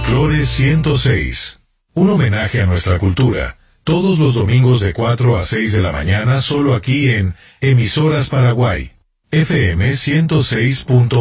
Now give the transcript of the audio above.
Folclore 106. Un homenaje a nuestra cultura. Todos los domingos de 4 a 6 de la mañana, solo aquí en Emisoras Paraguay. FM 106.1.